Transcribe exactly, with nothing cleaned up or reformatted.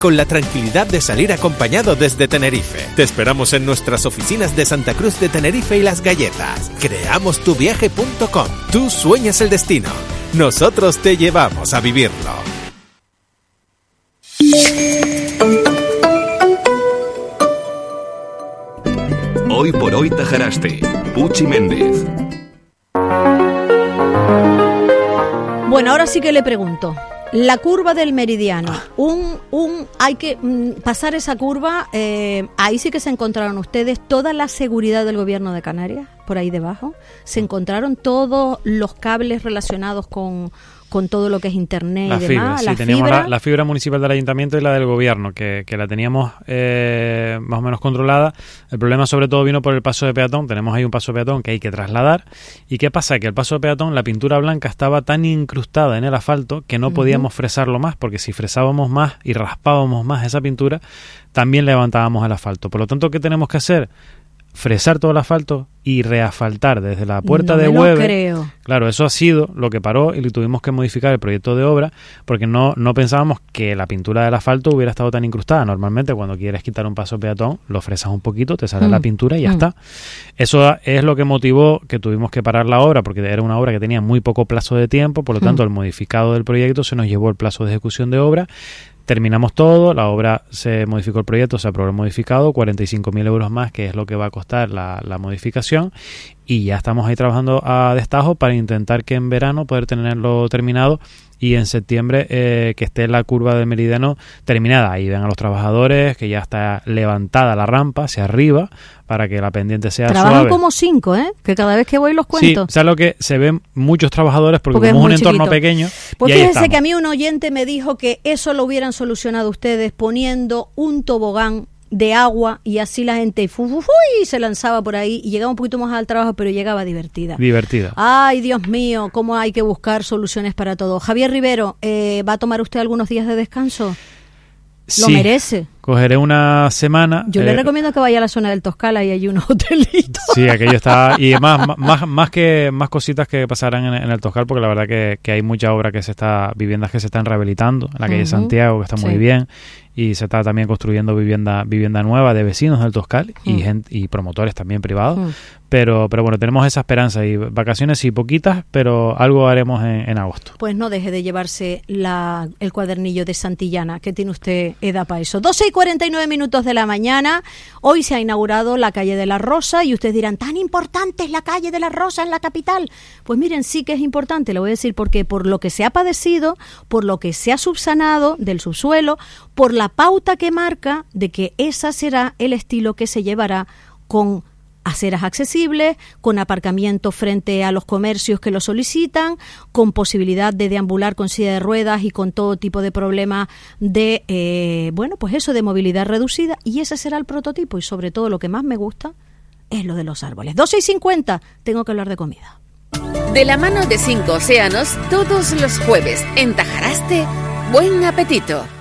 con la tranquilidad de salir acompañado desde Tenerife. Te esperamos en nuestras oficinas de Santa Cruz de Tenerife y Las Galletas. creamos tu viaje punto com. Tú sueñas el destino. Nosotros te llevamos a vivirlo. Hoy por hoy Tajaraste. Puchi Méndez. Bueno, ahora sí que le pregunto. La curva del meridiano, un, un, hay que mm, pasar esa curva, eh, ahí sí que se encontraron ustedes toda la seguridad del gobierno de Canarias, por ahí debajo, se encontraron todos los cables relacionados con, con todo lo que es internet la y fibra, demás. sí, la teníamos fibra. La, la fibra municipal del ayuntamiento y la del gobierno, que, que la teníamos eh, más o menos controlada. El problema sobre todo vino por el paso de peatón. Tenemos ahí un paso de peatón que hay que trasladar. ¿Y qué pasa? Que el paso de peatón, la pintura blanca estaba tan incrustada en el asfalto que no uh-huh. podíamos fresarlo más, porque si fresábamos más y raspábamos más esa pintura, también levantábamos el asfalto. Por lo tanto, ¿qué tenemos que hacer? Fresar todo el asfalto y reasfaltar desde la puerta no de me lo Hueve. creo. Claro, eso ha sido lo que paró y tuvimos que modificar el proyecto de obra porque no, no pensábamos que la pintura del asfalto hubiera estado tan incrustada. Normalmente cuando quieres quitar un paso peatón lo fresas un poquito, te sale mm. la pintura y ya mm. está. Eso es lo que motivó que tuvimos que parar la obra porque era una obra que tenía muy poco plazo de tiempo, por lo tanto mm. el modificado del proyecto se nos llevó el plazo de ejecución de obra. Terminamos todo, la obra se modificó el proyecto, se aprobó el modificado, cuarenta y cinco mil euros más, que es lo que va a costar la, la modificación, y ya estamos ahí trabajando a destajo para intentar que en verano poder tenerlo terminado y en septiembre eh, que esté la curva del meridiano terminada. Ahí ven a los trabajadores que ya está levantada la rampa hacia arriba para que la pendiente sea Trabajan suave. Trabajan como cinco, ¿eh? Que cada vez que voy los cuento. Sí, o sea, lo que se ven muchos trabajadores porque, porque como es un chiquito. Entorno pequeño. Pues y ahí fíjense estamos. Que a mí un oyente me dijo que eso lo hubieran solucionado ustedes poniendo un tobogán de agua y así la gente fu, fu, fu, y se lanzaba por ahí y llegaba un poquito más al trabajo, pero llegaba divertida. Divertida. Ay, Dios mío, cómo hay que buscar soluciones para todo. Javier Rivero, eh, ¿va a tomar usted algunos días de descanso? Lo sí, merece. Cogeré una semana. Yo eh, le recomiendo que vaya a la zona del Toscala y hay unos hotelitos. Sí, aquello está. Y más, más, más que más cositas que pasarán en, en el Toscal, porque la verdad que, que hay mucha obra que se está, viviendas que se están rehabilitando, en la calle uh-huh. Santiago, que está muy sí. bien, y se está también construyendo vivienda, vivienda nueva de vecinos del Toscal uh-huh. y gente, y promotores también privados. Uh-huh. Pero, pero bueno, tenemos esa esperanza y vacaciones sí poquitas, pero algo haremos en, en agosto. Pues no deje de llevarse la, el cuadernillo de Santillana, que tiene usted edad para eso. doce y cuarenta y nueve minutos de la mañana. Hoy se ha inaugurado la calle de la Rosa y ustedes dirán, ¿tan importante es la calle de la Rosa en la capital? Pues miren, sí que es importante, le voy a decir porque por lo que se ha padecido, por lo que se ha subsanado del subsuelo, por la pauta que marca de que esa será el estilo que se llevará con aceras accesibles, con aparcamiento frente a los comercios que lo solicitan, con posibilidad de deambular con silla de ruedas y con todo tipo de problemas de, eh, bueno, pues eso, de movilidad reducida, y ese será el prototipo, y sobre todo lo que más me gusta es lo de los árboles. doce y cincuenta, tengo que hablar de comida. De la mano de Cinco Océanos, todos los jueves en Tajaraste, buen apetito.